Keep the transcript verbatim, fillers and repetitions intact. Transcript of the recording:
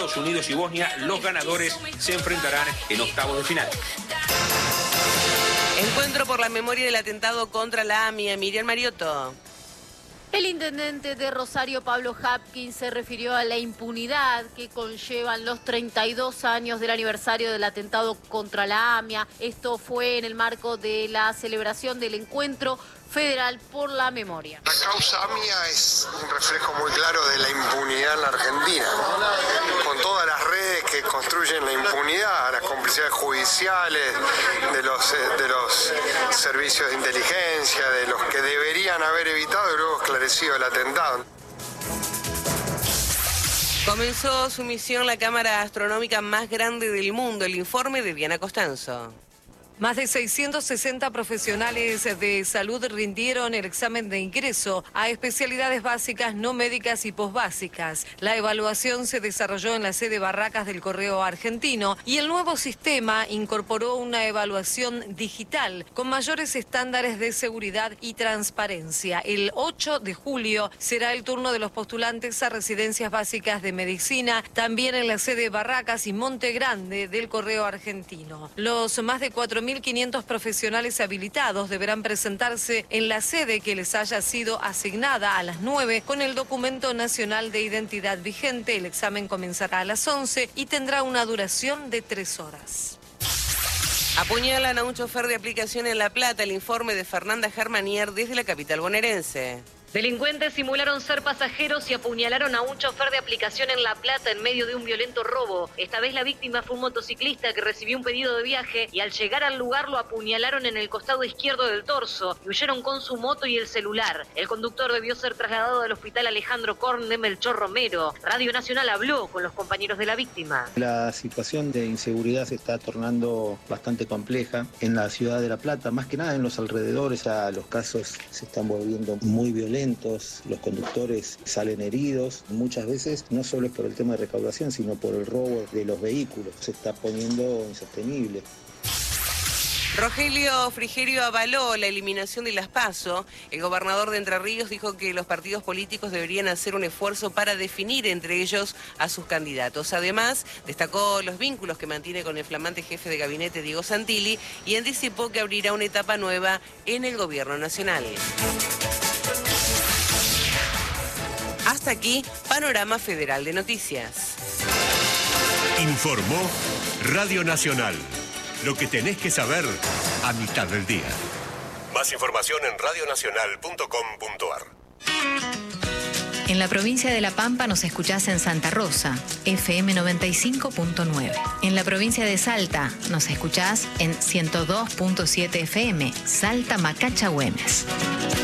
Estados Unidos y Bosnia. Los ganadores se enfrentarán en octavos de final. Encuentro por la memoria del atentado contra la AMIA. Miriam Mariotto. El intendente de Rosario, Pablo Hapkin, se refirió a la impunidad que conllevan los treinta y dos años del aniversario del atentado contra la AMIA. Esto fue en el marco de la celebración del Encuentro Federal por la Memoria. La causa AMIA es un reflejo muy claro de la impunidad en la Argentina, con todas las redes que construyen la impunidad, las complicidades judiciales, de los, de los servicios de inteligencia, de los que deberían haber evitado y luego esclarecido el atentado. Comenzó su misión la cámara astronómica más grande del mundo, el informe de Diana Costanzo. Más de seiscientos sesenta profesionales de salud rindieron el examen de ingreso a especialidades básicas, no médicas y posbásicas. La evaluación se desarrolló en la sede Barracas del Correo Argentino y el nuevo sistema incorporó una evaluación digital con mayores estándares de seguridad y transparencia. El ocho de julio será el turno de los postulantes a residencias básicas de medicina, también en la sede Barracas y Monte Grande del Correo Argentino. Los más de cuatro mil quinientos profesionales habilitados deberán presentarse en la sede que les haya sido asignada a las nueve con el documento nacional de identidad vigente. El examen comenzará a las once y tendrá una duración de tres horas. Apuñalan a un chofer de aplicación en La Plata. El informe de Fernanda Germanier desde la capital bonaerense. Delincuentes simularon ser pasajeros y apuñalaron a un chofer de aplicación en La Plata en medio de un violento robo. Esta vez la víctima fue un motociclista que recibió un pedido de viaje y al llegar al lugar lo apuñalaron en el costado izquierdo del torso y huyeron con su moto y el celular. El conductor debió ser trasladado al hospital Alejandro Korn de Melchor Romero. Radio Nacional habló con los compañeros de la víctima. La situación de inseguridad se está tornando bastante compleja en la ciudad de La Plata, más que nada en los alrededores. A los casos se están volviendo muy violentos. Los conductores salen heridos, muchas veces no solo es por el tema de recaudación, sino por el robo de los vehículos. Se está poniendo insostenible. Rogelio Frigerio avaló la eliminación de las PASO. El gobernador de Entre Ríos dijo que los partidos políticos deberían hacer un esfuerzo para definir entre ellos a sus candidatos. Además, destacó los vínculos que mantiene con el flamante jefe de gabinete Diego Santilli y anticipó que abrirá una etapa nueva en el gobierno nacional. Hasta aquí, Panorama Federal de Noticias. Informó Radio Nacional. Lo que tenés que saber a mitad del día. Más información en radio nacional punto com punto a r. En la provincia de La Pampa nos escuchás en Santa Rosa, F M noventa y cinco punto nueve. En la provincia de Salta nos escuchás en ciento dos punto siete F M, Salta Macacha Güemes.